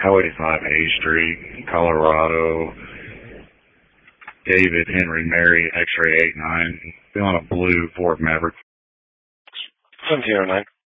Highway 5 A Street, Colorado. David Henry Mary X-ray 89. Be on a blue Ford Maverick. 1709.